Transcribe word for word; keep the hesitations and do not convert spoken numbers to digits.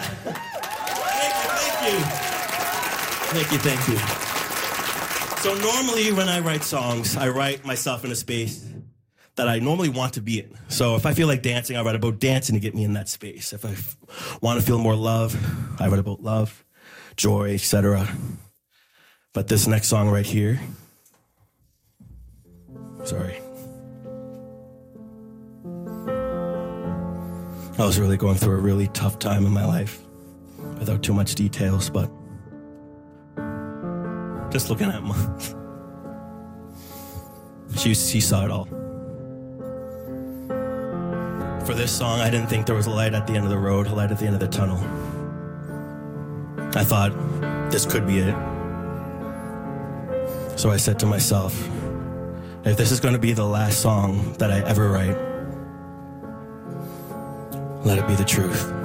Thank you, thank you. Thank you, thank you. So normally when I write songs, I write myself in a space that I normally want to be in. So if I feel like dancing, I write about dancing to get me in that space. If I f- want to feel more love, I write about love, joy, et cetera. But this next song right here, sorry. I was really going through a really tough time in my life, without too much details, but just looking at Mom. She, she saw it all. For this song, I didn't think there was a light at the end of the road, a light at the end of the tunnel. I thought this could be it. So I said to myself, if this is going to be the last song that I ever write, let it be the truth.